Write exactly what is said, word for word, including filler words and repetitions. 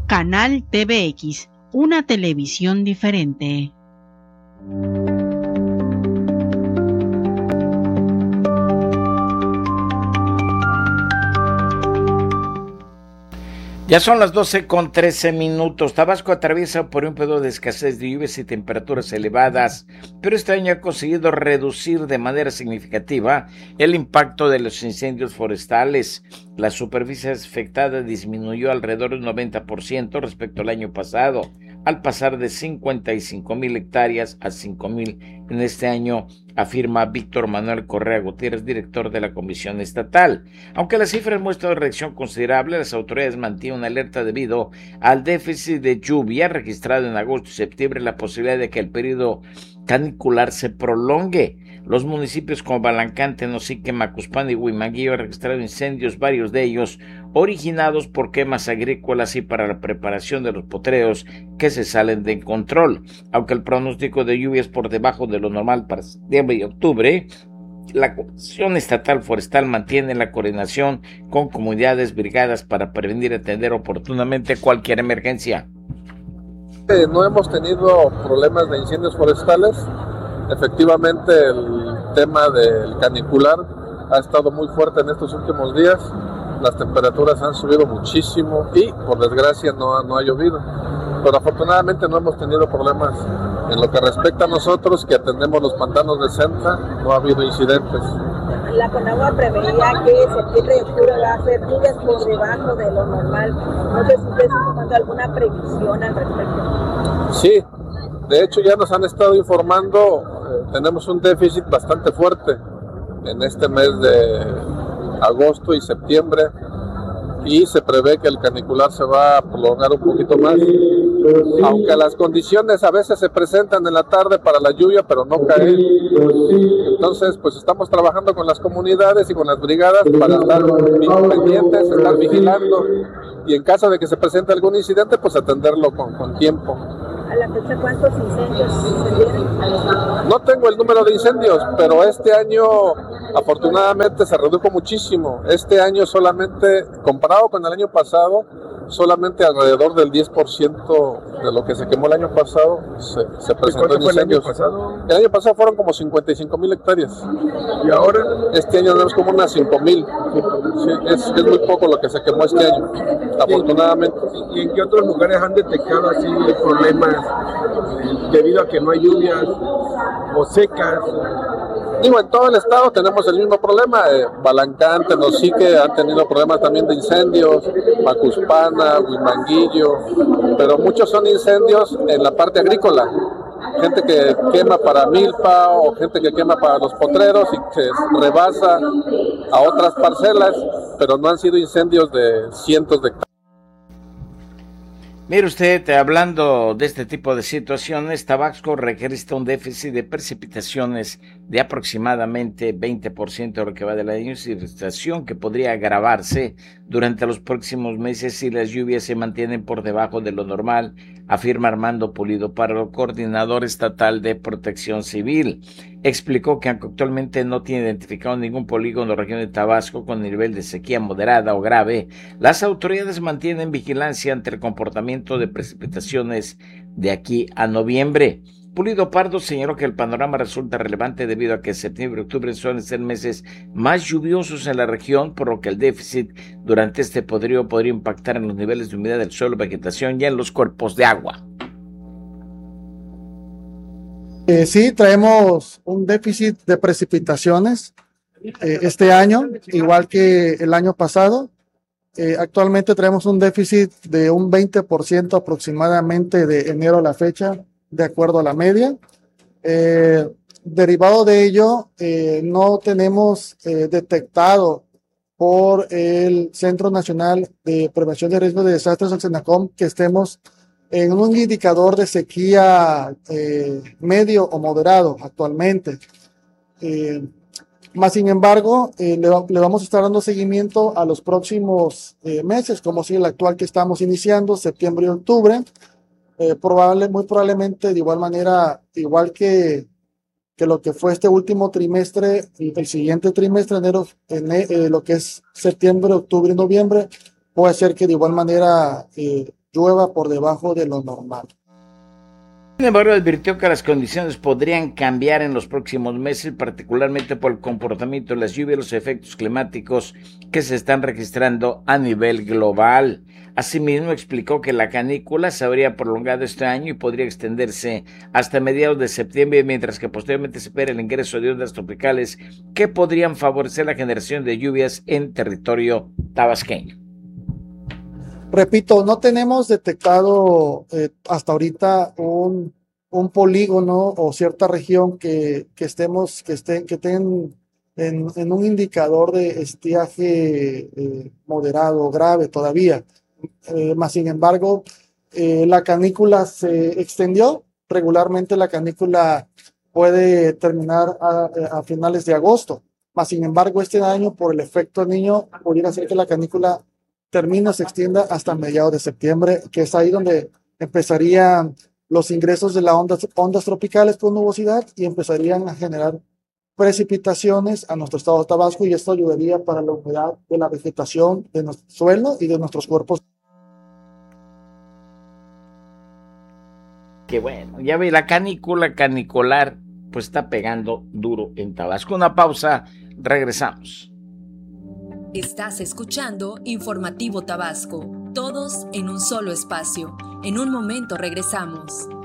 Canal T V X, una televisión diferente. Ya son las doce con trece minutos. Tabasco atraviesa por un periodo de escasez de lluvias y temperaturas elevadas, pero este año ha conseguido reducir de manera significativa el impacto de los incendios forestales. La superficie afectada disminuyó alrededor del noventa por ciento respecto al año pasado, al pasar de cincuenta y cinco mil hectáreas a cinco mil en este año, afirma Víctor Manuel Correa Gutiérrez, director de la Comisión Estatal. Aunque las cifras muestran una reacción considerable, las autoridades mantienen una alerta debido al déficit de lluvia registrado en agosto y septiembre, la posibilidad de que el periodo canicular se prolongue. Los municipios como Balancán, Tenosique, Macuspana y Huimanguillo han registrado incendios, varios de ellos originados por quemas agrícolas y para la preparación de los potreros que se salen de control. Aunque el pronóstico de lluvia es por debajo de lo normal para septiembre y octubre, la Comisión Estatal Forestal mantiene la coordinación con comunidades, brigadas para prevenir y atender oportunamente cualquier emergencia. No hemos tenido problemas de incendios forestales. Efectivamente, el tema del canicular ha estado muy fuerte en estos últimos días. Las temperaturas han subido muchísimo y, por desgracia, no ha, no ha llovido. Pero afortunadamente no hemos tenido problemas. En lo que respecta a nosotros, que atendemos los pantanos de Centra, no ha habido incidentes. La Conagua preveía que septiembre y octubre va a ser lluvias por debajo de lo normal. No sé si ustedes están tomando alguna previsión al respecto. Sí, de hecho ya nos han estado informando, eh, tenemos un déficit bastante fuerte en este mes de agosto y septiembre y se prevé que el canicular se va a prolongar un poquito más, aunque las condiciones a veces se presentan en la tarde para la lluvia, pero no cae. Entonces, pues estamos trabajando con las comunidades y con las brigadas para estar pendientes, estar vigilando y en caso de que se presente algún incidente, pues atenderlo con, con tiempo. ¿A la fecha cuántos incendios sucedieron? No tengo el número de incendios, pero este año afortunadamente se redujo muchísimo. Este año solamente, comparado con el año pasado, solamente alrededor del diez por ciento de lo que se quemó el año pasado se, se presentó en incendios. ¿El año pasado? El año pasado fueron como cincuenta y cinco mil hectáreas. ¿Y ahora? Este año tenemos como unas cinco mil. Sí, es, es muy poco lo que se quemó este año, afortunadamente. ¿Y en qué otros lugares han detectado así problemas debido a que no hay lluvias o secas? Digo, en todo el estado tenemos el mismo problema. Eh, Balancán, Tenosique han tenido problemas también de incendios, Macuspana, Huimanguillo, pero muchos son incendios en la parte agrícola. Gente que quema para milpa o gente que quema para los potreros y se rebasa a otras parcelas, pero no han sido incendios de cientos de hectáreas. Mire usted, hablando de este tipo de situaciones, Tabasco registra un déficit de precipitaciones de aproximadamente veinte por ciento de lo que va del año, situación que podría agravarse durante los próximos meses si las lluvias se mantienen por debajo de lo normal, afirma Armando Pulido Pardo, coordinador estatal de Protección Civil. Explicó que aunque actualmente no tiene identificado ningún polígono en la región de Tabasco con nivel de sequía moderada o grave, las autoridades mantienen vigilancia ante el comportamiento de precipitaciones de aquí a noviembre. Pulido Pardo señaló que el panorama resulta relevante debido a que septiembre y octubre suelen ser meses más lluviosos en la región, por lo que el déficit durante este periodo podría impactar en los niveles de humedad del suelo, vegetación y en los cuerpos de agua. Eh, sí, traemos un déficit de precipitaciones eh, este año, igual que el año pasado. Eh, actualmente traemos un déficit de un veinte por ciento aproximadamente de enero a la fecha, de acuerdo a la media. Eh, derivado de ello, eh, no tenemos eh, detectado por el Centro Nacional de Prevención de Riesgos de Desastres, el CENACOM, que estemos en un indicador de sequía eh, medio o moderado actualmente. Eh, más sin embargo, eh, le, le vamos a estar dando seguimiento a los próximos eh, meses, como si el actual que estamos iniciando, septiembre y octubre. Eh, probable, muy probablemente de igual manera, igual que, que lo que fue este último trimestre, y el siguiente trimestre, enero, en, eh, lo que es septiembre, octubre y noviembre, puede ser que de igual manera eh, llueva por debajo de lo normal. Sin embargo, advirtió que las condiciones podrían cambiar en los próximos meses, particularmente por el comportamiento de las lluvias y los efectos climáticos que se están registrando a nivel global. Asimismo, explicó que la canícula se habría prolongado este año y podría extenderse hasta mediados de septiembre, mientras que posteriormente se espera el ingreso de ondas tropicales que podrían favorecer la generación de lluvias en territorio tabasqueño. Repito, no tenemos detectado eh, hasta ahorita un, un polígono o cierta región que, que estemos, que estén, que estén en, en un indicador de estiaje eh, moderado o grave todavía. Eh, más sin embargo, eh, la canícula se extendió. Regularmente la canícula puede terminar a, a finales de agosto. Más sin embargo, este año, por el efecto del Niño, pudiera ser que la canícula termina, se extienda hasta mediados de septiembre, que es ahí donde empezarían los ingresos de las ondas, ondas tropicales con nubosidad y empezarían a generar precipitaciones a nuestro estado de Tabasco, y esto ayudaría para la humedad de la vegetación de nuestro suelo y de nuestros cuerpos. Que bueno, ya ve, la canícula canicular pues está pegando duro en Tabasco. Una pausa, regresamos. Estás escuchando Informativo Tabasco, todos en un solo espacio. En un momento regresamos.